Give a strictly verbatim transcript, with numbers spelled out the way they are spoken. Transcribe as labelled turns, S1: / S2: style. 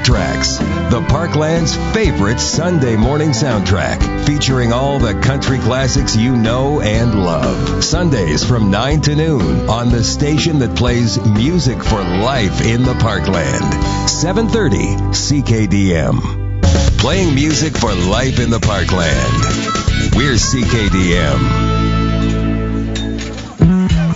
S1: Tracks, the Parkland's favorite Sunday morning soundtrack, featuring all the country classics you know and love. Sundays from nine to noon on the station that plays music for life in the Parkland. seven thirty C K D M. Playing music for life in the Parkland. We're C K D M.